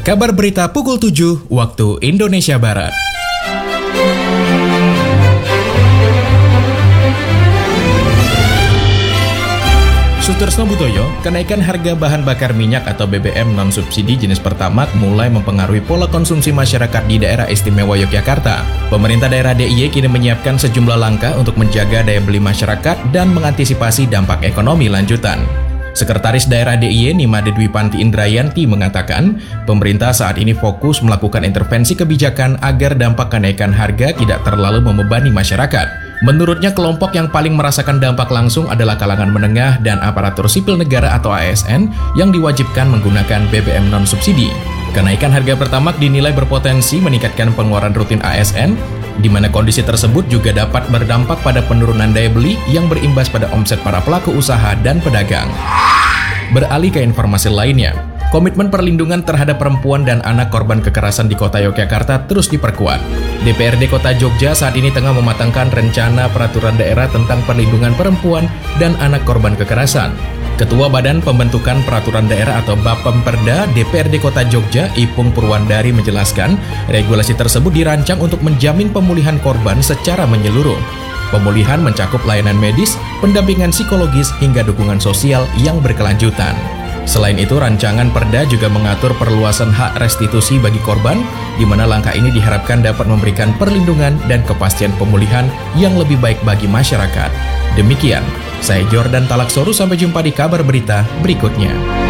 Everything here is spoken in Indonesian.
Kabar berita pukul 7 waktu Indonesia Barat. Sutresno Butoyo, kenaikan harga bahan bakar minyak atau BBM non-subsidi jenis Pertamax mulai mempengaruhi pola konsumsi masyarakat di daerah istimewa Yogyakarta. Pemerintah daerah DIY kini menyiapkan sejumlah langkah untuk menjaga daya beli masyarakat dan mengantisipasi dampak ekonomi lanjutan. Sekretaris Daerah DIY Nimade Dwipanti Indrayanti mengatakan, pemerintah saat ini fokus melakukan intervensi kebijakan agar dampak kenaikan harga tidak terlalu membebani masyarakat. Menurutnya, kelompok yang paling merasakan dampak langsung adalah kalangan menengah dan aparatur sipil negara atau ASN yang diwajibkan menggunakan BBM non-subsidi. Kenaikan harga Pertamax dinilai berpotensi meningkatkan pengeluaran rutin ASN, di mana kondisi tersebut juga dapat berdampak pada penurunan daya beli yang berimbas pada omset para pelaku usaha dan pedagang. Beralih ke informasi lainnya, komitmen perlindungan terhadap perempuan dan anak korban kekerasan di kota Yogyakarta terus diperkuat. DPRD Kota Jogja saat ini tengah mematangkan rencana peraturan daerah tentang perlindungan perempuan dan anak korban kekerasan. Ketua Badan Pembentukan Peraturan Daerah atau Bapemperda DPRD Kota Jogja, Ipung Purwandari menjelaskan, regulasi tersebut dirancang untuk menjamin pemulihan korban secara menyeluruh. Pemulihan mencakup layanan medis, pendampingan psikologis, hingga dukungan sosial yang berkelanjutan. Selain itu, rancangan perda juga mengatur perluasan hak restitusi bagi korban, di mana langkah ini diharapkan dapat memberikan perlindungan dan kepastian pemulihan yang lebih baik bagi masyarakat. Demikian, saya Jordan Talaksoru, sampai jumpa di kabar berita berikutnya.